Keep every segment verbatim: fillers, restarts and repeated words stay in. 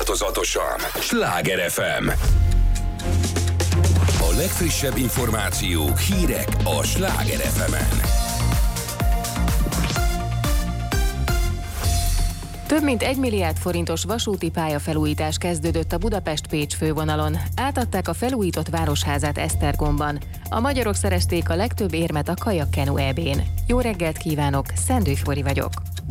változatosan. Sláger ef em. A legfrissebb információk, hírek a Sláger ef emen. Több mint egy milliárd forintos vasúti pályafelújítás kezdődött a Budapest-Pécs fővonalon. Átadták a felújított városházát Esztergomban. A magyarok szerezték a legtöbb érmet a kajakkenu é bén. Jó reggelt kívánok, Szendő Flori vagyok.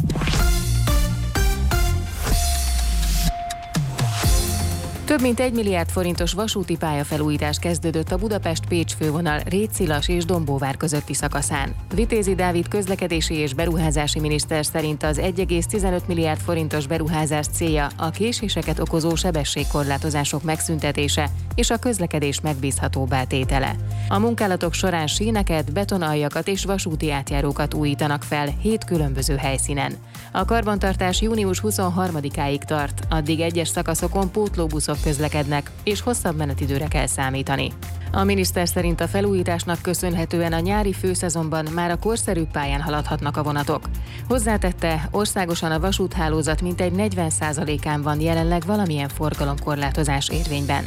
Több mint egy milliárd forintos vasúti pályafelújítás kezdődött a Budapest-Pécs fővonal Rétszilas és Dombóvár közötti szakaszán. Vitézi Dávid közlekedési és beruházási miniszter szerint az egy egész tizenöt milliárd forintos beruházás célja a késéseket okozó sebességkorlátozások megszüntetése és a közlekedés megbízhatóbbá tétele. A munkálatok során síneket, betonaljakat és vasúti átjárókat újítanak fel hét különböző helyszínen. A karbantartás június huszonharmadikáig tart, addig egyes szakaszokon pótlóbuszok közlekednek, és hosszabb menetidőre kell számítani. A miniszter szerint a felújításnak köszönhetően a nyári főszezonban már a korszerűbb pályán haladhatnak a vonatok. Hozzátette, országosan a vasúthálózat mintegy negyven százalékán van jelenleg valamilyen forgalomkorlátozás érvényben.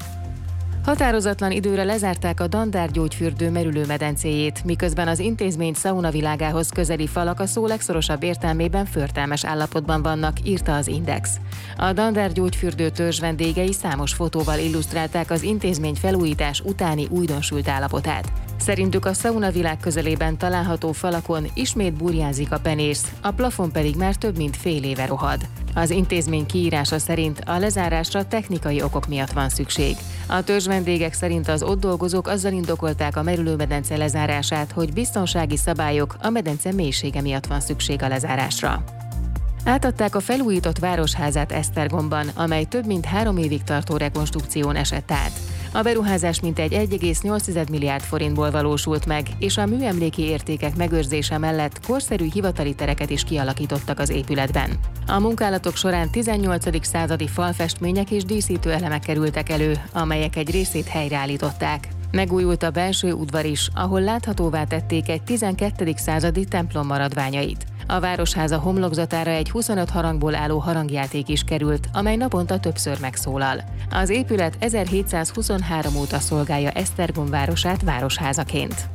Határozatlan időre lezárták a Dandár gyógyfürdő merülőmedencéjét, miközben az intézmény szaunavilágához közeli falak a szó legszorosabb értelmében förtelmes állapotban vannak, írta az Index. A Dandár gyógyfürdő törzs vendégei számos fotóval illusztrálták az intézmény felújítás utáni újdonsült állapotát. Szerintük a szaunavilág közelében található falakon ismét burjánzik a penész, a plafon pedig már több mint fél éve rohad. Az intézmény kiírása szerint a lezárásra technikai okok miatt van szükség. A törzs vendégek szerint az ott dolgozók azzal indokolták a merülőmedence lezárását, hogy biztonsági szabályok, a medence mélysége miatt van szükség a lezárásra. Átadták a felújított városházát Esztergomban, amely több mint három évig tartó rekonstrukción esett át. A beruházás mintegy egy egész nyolc milliárd forintból valósult meg, és a műemléki értékek megőrzése mellett korszerű hivatali tereket is kialakítottak az épületben. A munkálatok során tizennyolcadik századi falfestmények és díszítő elemek kerültek elő, amelyek egy részét helyreállították. Megújult a belső udvar is, ahol láthatóvá tették egy tizenkettedik századi templom maradványait. A városháza homlokzatára egy huszonöt harangból álló harangjáték is került, amely naponta többször megszólal. Az épület ezerhétszázhuszonhárom óta szolgálja Esztergom városát városházaként.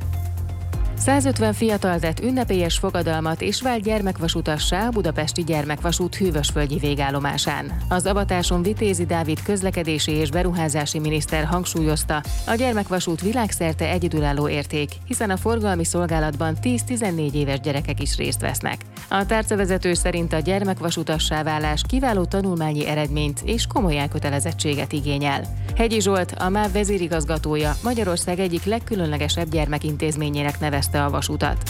százötven fiatal tett ünnepélyes fogadalmat és vált gyermekvasutassá a budapesti gyermekvasút hűvösvölgyi végállomásán. Az avatáson Vitézi Dávid közlekedési és beruházási miniszter hangsúlyozta, a gyermekvasút világszerte egyedülálló érték, hiszen a forgalmi szolgálatban tíz-tizennégy éves gyerekek is részt vesznek. A tárcavezető szerint a gyermekvasutassá válás kiváló tanulmányi eredményt és komoly elkötelezettséget igényel. Hegyi Zsolt, a MÁV vezérigazgatója, Magyarország egyik legkülönlegesebb gyermekintézményének nevezte a vasutat.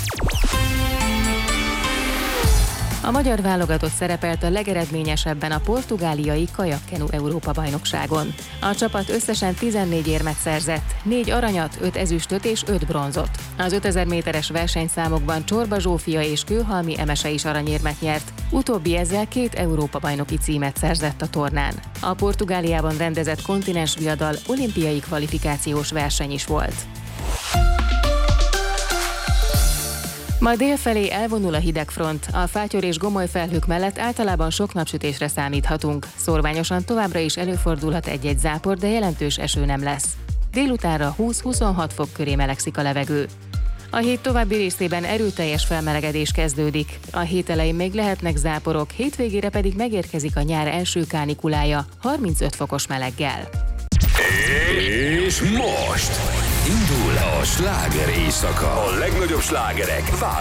A magyar válogatott szerepelt a legeredményesebben a portugáliai kajakkenu Európa-bajnokságon. A csapat összesen tizennégy érmet szerzett, négy aranyat, öt ezüstöt és öt bronzot. Az ötezer méteres versenyszámokban Csorba Zsófia és Kőhalmi Emese is aranyérmet nyert, utóbbi ezzel két Európa-bajnoki címet szerzett a tornán. A Portugáliában rendezett kontinensviadal olimpiai kvalifikációs verseny is volt. Ma délfelé elvonul a hidegfront, a fátyor és gomoly felhők mellett általában sok napsütésre számíthatunk. Szórványosan továbbra is előfordulhat egy-egy zápor, de jelentős eső nem lesz. Délutánra húsz-huszonhat fok köré melegszik a levegő. A hét további részében erőteljes felmelegedés kezdődik. A hét elején még lehetnek záporok, hétvégére pedig megérkezik a nyár első kánikulája, harmincöt fokos meleggel. És most indul a sláger éjszaka. A legnagyobb slágerek